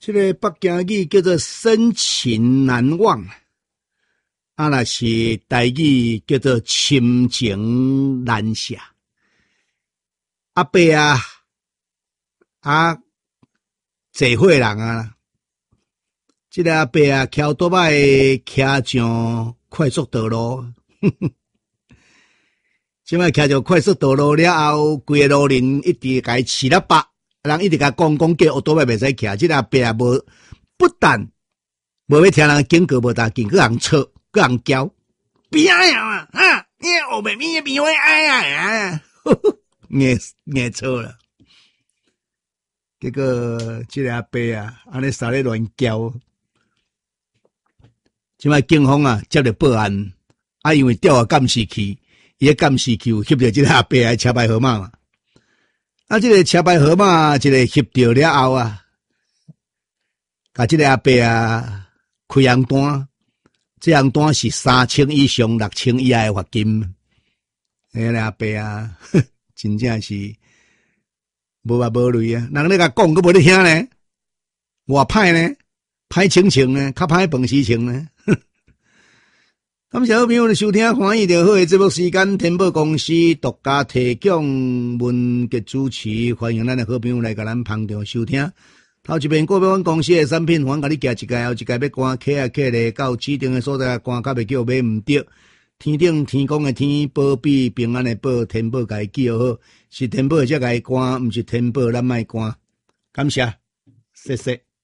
这个北京语叫做深情难忘，啊，若是台语叫做深情难舍。阿伯坐伙人啊，这个阿伯骑多摆骑上快速道路，即摆骑上快速道路了后，规个路人一直甲伊饲喇叭。人一直甲讲叫奥多摆袂使骑，即个阿伯也不但无要听人警告，无但见个人吵，个人叫，边啊呀啊！你后面边边位哎呀，硬吵了。结果即个阿伯安尼傻咧乱叫，即摆警方接到报案，因为调监视器，伊个监视器有翕到即个阿伯的车牌号码嘛。这个车牌号码，这个翕到了后甲这个阿伯开红单，这红单是3000以上6000以下的罚金。个阿伯真正是无法无类啊！人咧甲讲，佫无咧听呢，偌歹呢，歹清情呢，较歹饭时情呢。感谢好朋友的收听，欢喜就好的节目时间，天宝公司独家提供文杰主持，欢迎咱的好朋友来甲咱捧场收听。头一遍过买阮公司的产品，反甲你寄一届，后一届要赶客咧，到指定的所在赶，较袂叫买唔着。天顶天公的天，保庇平安的保，天宝甲伊记好，是天宝才甲伊赶，毋是天宝咱莫赶。感谢，谢谢。